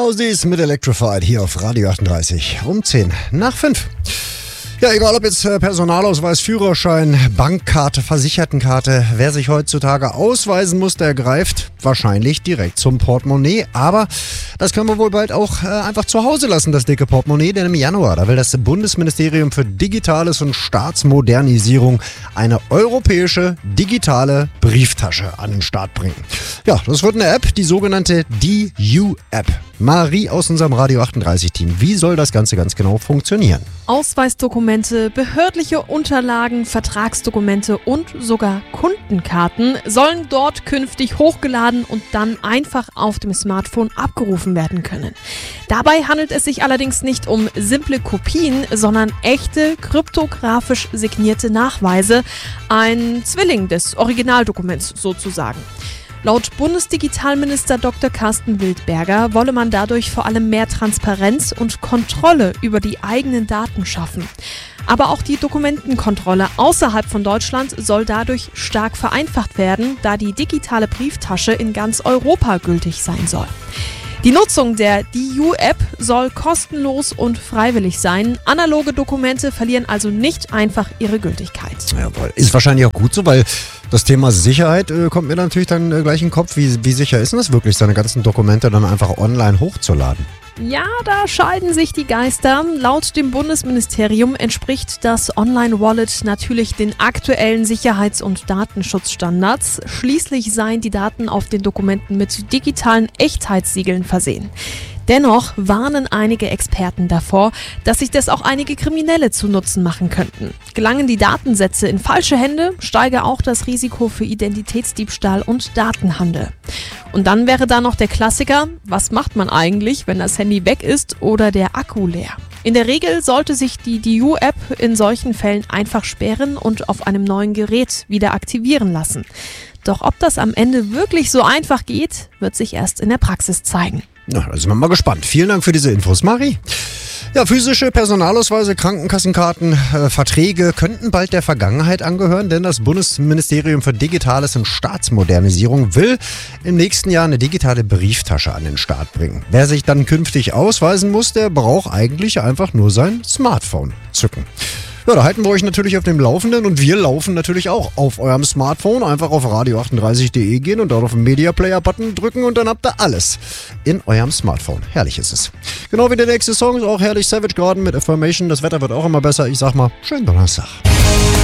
Aussies mit Electrified hier auf Radio 38 um 10 nach 5. Ja, egal ob jetzt Personalausweis, Führerschein, Bankkarte, Versichertenkarte, wer sich heutzutage ausweisen muss, der greift wahrscheinlich direkt zum Portemonnaie. Aber das können wir wohl bald auch einfach zu Hause lassen, das dicke Portemonnaie. Denn im Januar, da will das Bundesministerium für Digitales und Staatsmodernisierung eine europäische digitale Brieftasche an den Start bringen. Ja, das wird eine App, die sogenannte DU-App. Marie aus unserem Radio 38-Team, wie soll das Ganze ganz genau funktionieren? Ausweisdokumente, behördliche Unterlagen, Vertragsdokumente und sogar Kundenkarten sollen dort künftig hochgeladen und dann einfach auf dem Smartphone abgerufen werden können. Dabei handelt es sich allerdings nicht um simple Kopien, sondern echte, kryptografisch signierte Nachweise, ein Zwilling des Originaldokuments sozusagen. Laut Bundesdigitalminister Dr. Carsten Wildberger wolle man dadurch vor allem mehr Transparenz und Kontrolle über die eigenen Daten schaffen. Aber auch die Dokumentenkontrolle außerhalb von Deutschland soll dadurch stark vereinfacht werden, da die digitale Brieftasche in ganz Europa gültig sein soll. Die Nutzung der DU-App soll kostenlos und freiwillig sein. Analoge Dokumente verlieren also nicht einfach ihre Gültigkeit. Jawohl. Ist wahrscheinlich auch gut so, weil das Thema Sicherheit kommt mir natürlich dann gleich in den Kopf. Wie sicher ist denn das wirklich, seine ganzen Dokumente dann einfach online hochzuladen? Ja, da scheiden sich die Geister. Laut dem Bundesministerium entspricht das Online-Wallet natürlich den aktuellen Sicherheits- und Datenschutzstandards. Schließlich seien die Daten auf den Dokumenten mit digitalen Echtheitssiegeln versehen. Dennoch warnen einige Experten davor, dass sich das auch einige Kriminelle zu Nutzen machen könnten. Gelangen die Datensätze in falsche Hände, steige auch das Risiko für Identitätsdiebstahl und Datenhandel. Und dann wäre da noch der Klassiker, was macht man eigentlich, wenn das Handy weg ist oder der Akku leer? In der Regel sollte sich die DU-App in solchen Fällen einfach sperren und auf einem neuen Gerät wieder aktivieren lassen. Doch ob das am Ende wirklich so einfach geht, wird sich erst in der Praxis zeigen. Na, da sind wir mal gespannt. Vielen Dank für diese Infos, Marie. Ja, physische Personalausweise, Krankenkassenkarten, Verträge könnten bald der Vergangenheit angehören, denn das Bundesministerium für Digitales und Staatsmodernisierung will im nächsten Jahr eine digitale Brieftasche an den Start bringen. Wer sich dann künftig ausweisen muss, der braucht eigentlich einfach nur sein Smartphone zücken. Ja, da halten wir euch natürlich auf dem Laufenden und wir laufen natürlich auch auf eurem Smartphone. Einfach auf radio38.de gehen und dort auf den Media Player-Button drücken und dann habt ihr alles in eurem Smartphone. Herrlich ist es. Genau wie der nächste Song ist auch herrlich. Savage Garden mit Affirmation. Das Wetter wird auch immer besser. Ich sag mal, schönen Donnerstag.